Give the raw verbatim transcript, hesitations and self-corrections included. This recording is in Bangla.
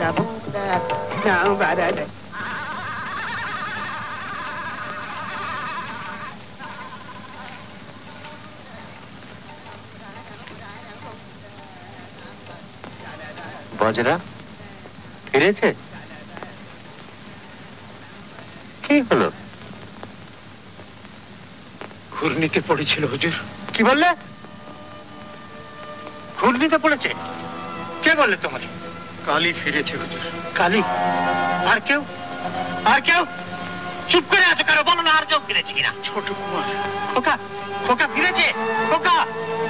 বজরা ফিরেছে? কি হলো? ঘূর্ণিতে পড়েছিল হুজুর। কি বললে? ঘূর্ণিতে পড়েছে? কে বললে তোমার? কালী ফিরেছে হুজুর। কালী? আর কেউ? আর কেউ? চুপ করে আছো কেন? বলো না আর কেউ ফিরেছে কিনা। ছোট কুমার। খোকা, খোকা ফিরেছে? খোকা